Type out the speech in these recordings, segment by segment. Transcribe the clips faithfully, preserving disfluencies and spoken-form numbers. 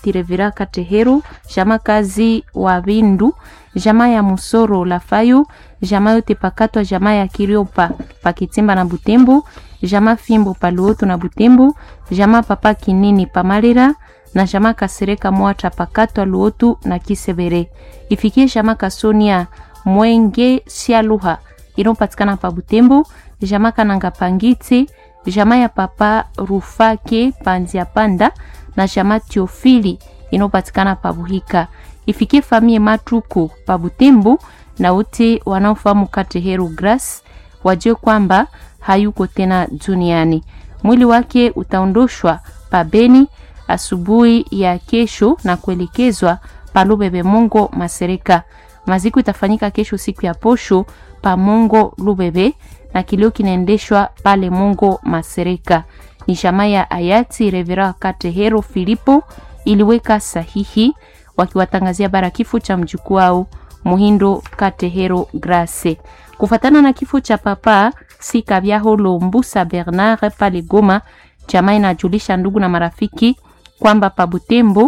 hayati Revera Kateheru, jamaa kazi wa Bindu, jamaa ya Musoro Lafayu, jamaa yote pakatwa, jamaa ya Kiriopa Pakitimba na Butembo, jamaa Fimbo Paluoto na Butembo, jamaa Papa Kinini Pamalira na jamaa Kasereka Mwata pakatwa Luotu na Kisebere. Ifikie jamaa Kasonia Mwenge Sialuha inopatikana pa Butembo, jamaa Kananga Pangiti, jamaa ya Papa Rufake Panzia Panda na jamaa Tiofili inopatikana pa Buhika. Ifikie famie Matuku pa Butembo na wote wanaofahamu Kateheru Grace wajue kwamba hayuko tena duniani. Mwili wake utaondoshwa pa Beni asubuhi ya kesho na kuelekezwa pa Lubebe Mongo Masereka. Maziko itafanyika kesho siku ya posho pa Mongo Lubebe na kilio kinaendeshwa pale Mongo Masereka. Ni jamaa ya hayati Revera Kateheru Filipo iliweka sahihi wakiwatangazia bara kifo cha mjukuu wao Muhindo Kateheru Grace. Kufatana na kifo cha papa Sika Biaho Lombusa Bernard pale Goma, jamaa inajulisha ndugu na marafiki kwamba pa Butembo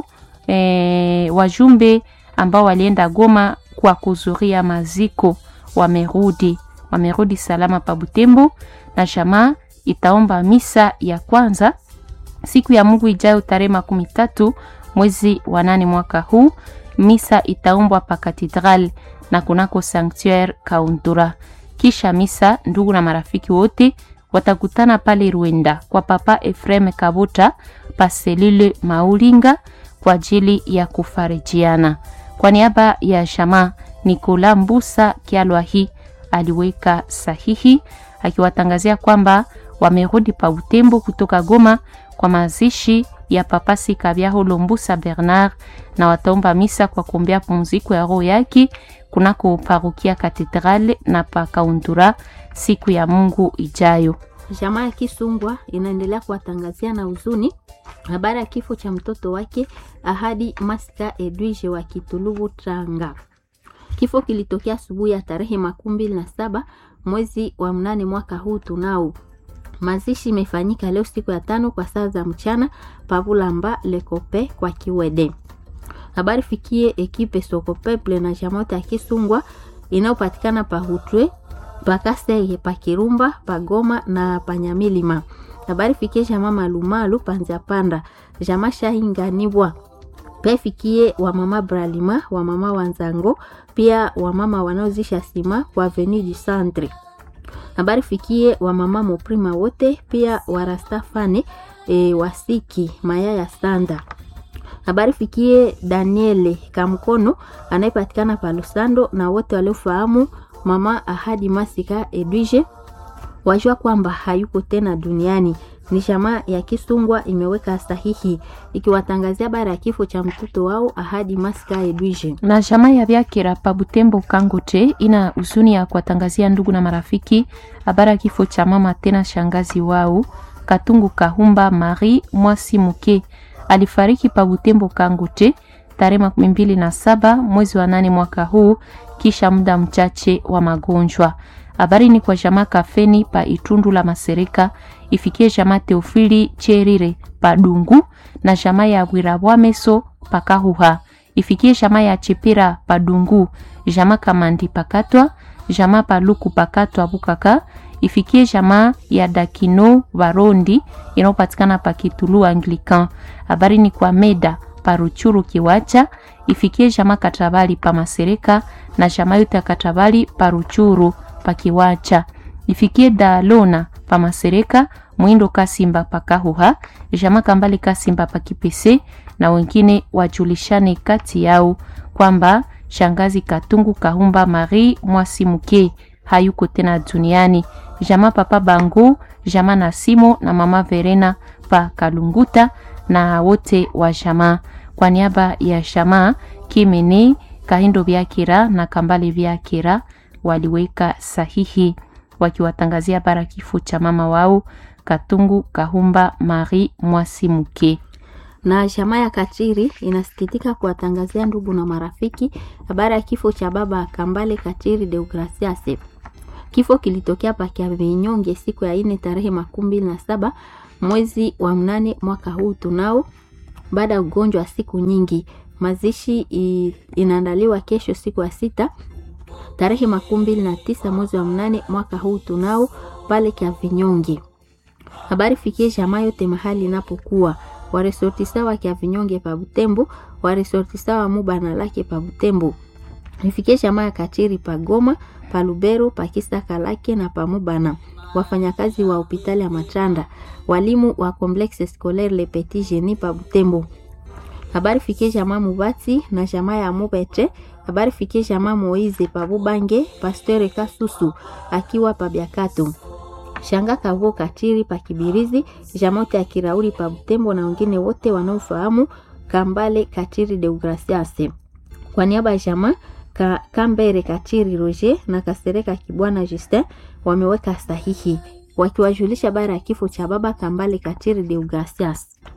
e, wajumbe ambao walienda Goma kwa kuzuria maziko wamerudi. Wamerudi salama pa Butembo na jamaa itaomba misa ya kwanza siku ya Mungu ijayo tarehe makumi tatu mwezi wa nane mwaka huu. Misa itaombwa pa katedral na kunako sanctuaire Kaundura. Kisha misa ndugu na marafiki wote watakutana pale Ruenda kwa Papa Efrem Kabota pa selile Maulinga kwa ajili ya kufarijiana. Kwa niaba ya jamaa Nikola Mbusa Kialwahi aliweka sahihi akiwatangazia kwamba wamerudi pa Butembo kutoka Goma kwa mazishi ya Papa Sika Biaho Lombusa Bernard na wataomba misa kwa kuombea pumziko ya roho yake kunako parokia katedrale na pa Kaundura siku ya Mungu ijayo. Jamaa ya Kisungwa inaendelea kuwatangazia na huzuni habari ya kifo cha mtoto wake Ahadi Masika Edwige wa Kitulubu Tranga. Kifo kilitokea asubuhi ya tarehe makumi mbili na saba mwezi wa mnane mwaka huu tunao. Mazishi imefanyika leo siku ya tano kwa saa za mchana Pavulamba Lekope kwa Kiwede. Habari fikie ekipe Sokopeple na Jamota ya Kisungwa inayopatikana pa Hutwe, pa Kasege, pa Kirumba, pa Goma na pa Nyamilima. Habari fikie jamaa Malumalu Panzia Panda, jamaa Shahinganibwa. Pia fikie wa mama Bralima, wa mama Wanzango, pia wa mama wanaozisha sima kwa Avenue du Centre. Habari fikie wa mama Moprima wote, pia wa Rastafane e, wasiki maya ya Sanda. Habari fikie Daniele Kamkono anayepatikana pa Lusando na wote waliofahamu mama Ahadi Masika Edwige wajua kwamba hayuko tena duniani. Ni jamaa ya Kisungwa imeweka sahihi ikiwatangazia bara ya kifo cha mtoto wao Ahadi Masika Edwige. Na jamaa ya Byakira pa Butembo Kangote ina huzuni ya kuwatangazia ndugu na marafiki habari ya kifo cha mama tena shangazi wao Katungu Kahumba Marie Mwasi Muke. Alifariki pa Butembo Kangote tarehe makumi mbili na saba mwezi wa nane mwaka huu kisha muda mchache wa magonjwa. Habari ni kwa jamaa Kafeni pa Itundu la Masereka, ifikie jamaa Teofili Cherire pa Dungu na jamaa ya Wirabwa Meso pa Kahuha, ifikie jamaa ya Chipira pa Dungu, jamaa Kamandi pakatwa, jamaa pa Luku pakatwa Bukaka, ifikie jamaa ya Dakino Varondi inayopatikana pa Kitulu Anglican. Habari ni kwa Meda pa Ruchuru Kiwacha, ifikie jamaa Katabali pa Masereka na jamaa yote Katabali pa Ruchuru pa Kiwacha, ifikie Dalona pa Masereka, Mwindo Kasimba pa Kahuha, jamaa Kambali Kasimba pa Kipese na wengine wajulishane kati yao kwamba shangazi Katungu Kahumba Marie Mwasi Muke hayuko tena duniani. Jamaa Papa Bangu, jamaa Nasimo na mama Verena pa Kalunguta na wote wa jamaa. Kwa niaba ya jamaa Kimene Kahindo Byakira na Kambale Byakira waliweka sahihi wakiwatangazia bara kifo cha mama wao Katungu Kahumba Marie Mwasi Muke. Na jamaa ya Katiri inasikitika kuwatangazia ndugu na marafiki habari ya kifo cha baba Kambale Katiri Deogracias. Kifo kilitokea pa Kiavinyonge siku ya ine tarehe makumi mbili na saba mwezi wa mnane mwaka huu tunao baada ya ugonjwa wa siku nyingi. Mazishi i, inaandaliwa kesho siku ya sita tarehe makumi mbili na tisa mwezi wa mnane mwaka huu tunao pale kia Vinyonge. Habari fikie jamaa yote mahali inapokuwa. Waresortisa wa kia Vinyonge pa Butembo, waresortisa wa Mubana lake pa Butembo. Nifikie jamaa ya Kachiri pa Goma, pa Lubero, pa Kisaka lake na pa Mubana. Wafanyakazi wa hospitali ya Matanda, walimu wa Complexe Scolaire Le Petit Genie pa Butembo. Habari fikie jamaa Mubati na jamaa ya Mubete. Habari fikie jamaa Moize pa Bubange, Pasteur Kasusu akiwa pa Biakato. Shanga Kavo Kachiri pa Kibirizi, jamote ya Kirauri pa Butembo na wengine wote wanaofahamu Kambale Kachiri Deogracias. Kwa niaba ya jamaa Ka, Kambere Kachiri Roger na Kasereka Kibwana Justin wameweka sahihi wakiwajulisha bara ya kifo cha baba Kambale Kachiri Deogracias.